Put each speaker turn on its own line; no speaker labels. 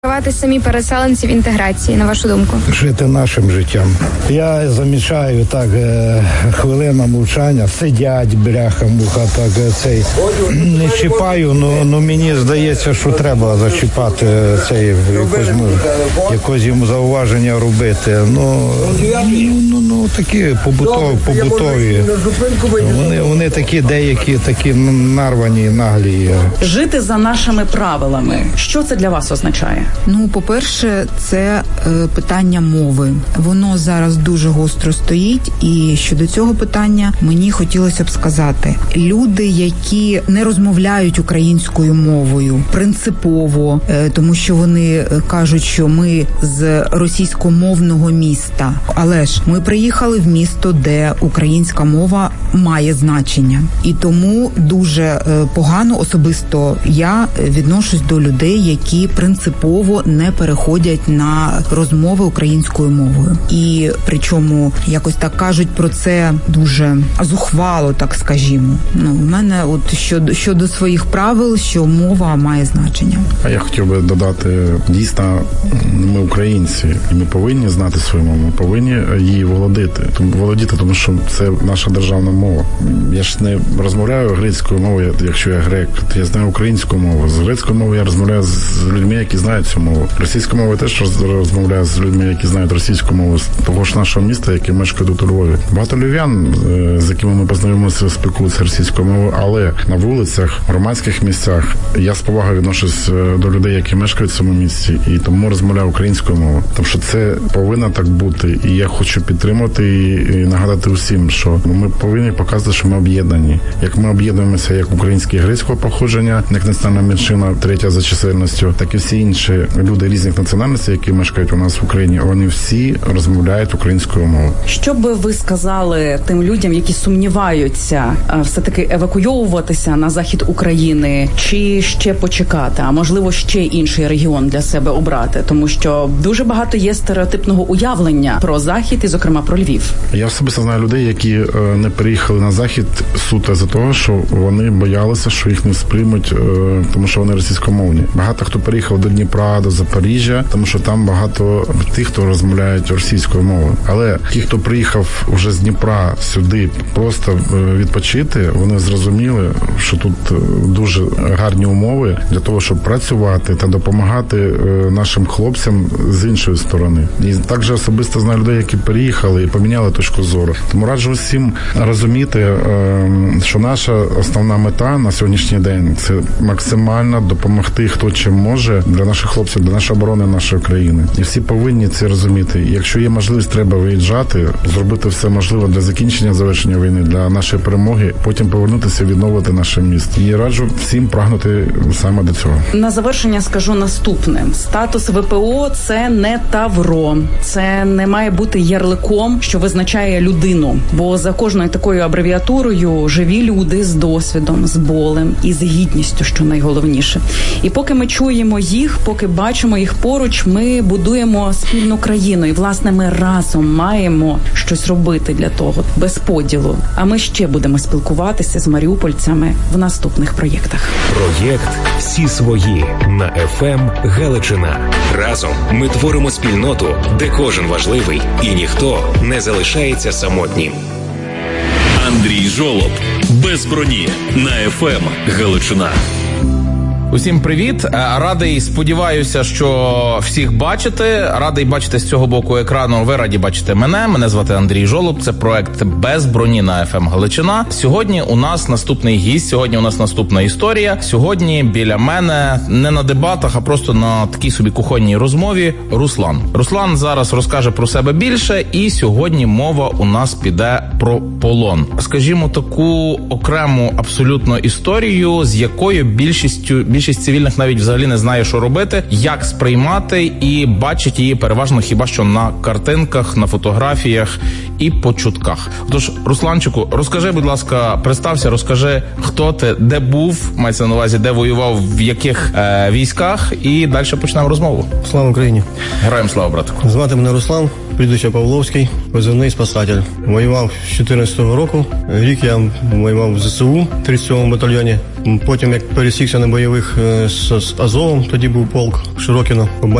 Самі переселенці в інтеграції, на вашу думку?
Жити нашим життям. Я замічаю так, хвилина мовчання, сидять, бляха-муха, так цей, не чіпаю, но мені здається, що треба зачіпати цей, якось йому зауваження робити. Ну такі побутові. Вони такі, деякі такі нарвані, наглі.
Жити за нашими правилами. Що це для вас означає?
Ну, по-перше, це питання мови. Воно зараз дуже гостро стоїть, і щодо цього питання мені хотілося б сказати. Люди, які не розмовляють українською мовою принципово, тому що вони кажуть, що ми з російськомовного міста. Але ж ми приїхали в місто, де українська мова має значення. І тому дуже погано особисто я відношусь до людей, які принципово не переходять на розмови українською мовою. І причому якось так кажуть про це дуже зухвало, так скажімо. Ну, у мене от щодо своїх правил, що мова має значення.
А я хотів би додати, дійсно, ми українці, і ми повинні знати свою мову, ми повинні її володіти, тому що це наша державна мова. Я ж не розмовляю грецькою мовою, якщо я грек, я знаю українську мову. З грецькою мовою я розмовляю з людьми, які знають цю мову. Російською мовою теж розмовляю з людьми, які знають російську мову, з того ж нашого міста, які мешкають тут у Львові. Багато львів'ян, з якими ми познайомилися, спілкуються російською мовою, але на вулицях, в громадських місцях я з повагою відношусь до людей, які мешкають в цьому місці, і тому розмовляю українською мовою. Тому що це повинно так бути, і я хочу підтримати і нагадати усім, що ми повинні показати, що ми об'єднані. Як ми об'єднуємося як українські грецького походження, як національна меншина, третя за чисельністю, так і всі інші люди різних національностей, які мешкають у нас в Україні, вони всі розмовляють українською мовою.
Що би ви сказали тим людям, які сумніваються все-таки евакуйовуватися на захід України, чи ще почекати, а можливо ще інший регіон для себе обрати? Тому що дуже багато є стереотипного уявлення про захід і, зокрема, про Львів.
Я особисто знаю людей, які не переїхали на захід суто за того, що вони боялися, що їх не сприймуть, тому що вони російськомовні. Багато хто переїхав до Дніпра, до Запоріжжя, тому що там багато тих, хто розмовляють російською мовою. Але ті, хто приїхав вже з Дніпра сюди просто відпочити, вони зрозуміли, що тут дуже гарні умови для того, щоб працювати та допомагати нашим хлопцям з іншої сторони. І також особисто знаю людей, які переїхали і поміняли точку зору. Тому раджу всім розуміти, що наша основна мета на сьогоднішній день – це максимально допомогти, хто чим може, для наших хлопців, для нашої оборони нашої країни. І всі повинні це розуміти. І якщо є можливість, треба виїжджати, зробити все можливе для закінчення, завершення війни, для нашої перемоги, потім повернутися і відновити наше місто. І раджу всім прагнути саме до цього.
На завершення скажу наступне. Статус ВПО – це не тавро. Це не має бути ярликом, що визначає людину. Бо за кожною такою абревіатурою живі люди з досвідом, з болем і з гідністю, що найголовніше. І поки ми чуємо їх, поки бачимо їх поруч, ми будуємо спільну країну. І, власне, ми разом маємо щось робити для того, без поділу. А ми ще будемо спілкуватися з маріупольцями в наступних проєктах.
Проєкт «Всі свої» на ФМ Галичина. Разом ми творимо спільноту, де кожен важливий і ніхто не залишається самотнім.
Андрій Жолоб. Без броні на ФМ Галичина.
Усім привіт. Радий, сподіваюся, що всіх бачите. Радий бачити з цього боку екрану. Ви раді бачите мене. Мене звати Андрій Жолоб. Це проект «Без броні» на ФМ Галичина. Сьогодні у нас наступний гість, сьогодні у нас наступна історія. Сьогодні біля мене не на дебатах, а просто на такій собі кухонній розмові Руслан. Руслан зараз розкаже про себе більше, і сьогодні мова у нас піде про полон. Скажімо, таку окрему абсолютно історію, з якою більшість цивільних навіть взагалі не знає, що робити, як сприймати, і бачить її переважно хіба що на картинках, на фотографіях і по чутках. Тож, Русланчику, розкажи, будь ласка, представся, розкажи, хто ти, де був, мається на увазі, де воював, в яких військах, і далі почнемо розмову.
Слава Україні!
Героям слава, братику!
Звати мене Руслан, прізвище Павловський, позивний спасатель. Воював з 2014 року, рік я воював в ЗСУ, в 37-му батальйоні Потім, як пересікся на бойових з Азовом, тоді був полк Широкіно.